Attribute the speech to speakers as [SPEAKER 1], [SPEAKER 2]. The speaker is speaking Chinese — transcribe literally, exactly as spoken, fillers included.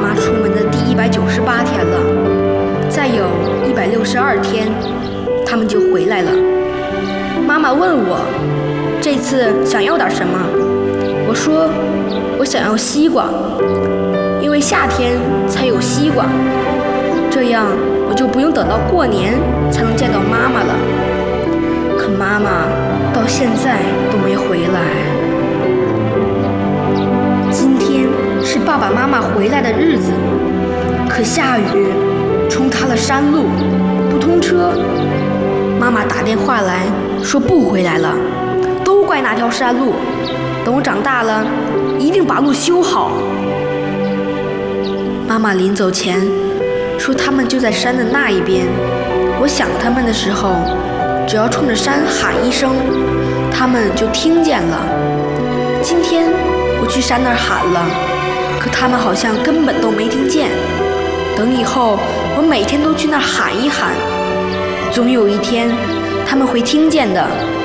[SPEAKER 1] 妈出门的第一百九十八天了，再有一百六十二天，他们就回来了。妈妈问我，这次想要点什么？我说，我想要西瓜，因为夏天才有西瓜，这样我就不用等到过年才能见到妈妈了。可妈妈到现在都没回来。今天是爸爸妈妈回来的日子，可下雨冲塌了山路，不通车。妈妈打电话来说不回来了，都怪那条山路，等我长大了一定把路修好。妈妈临走前说他们就在山的那一边，我想他们的时候只要冲着山喊一声，他们就听见了。今天我去山那儿喊了，可他们好像根本都没听见。等以后我每天都去那儿喊一喊，总有一天他们会听见的。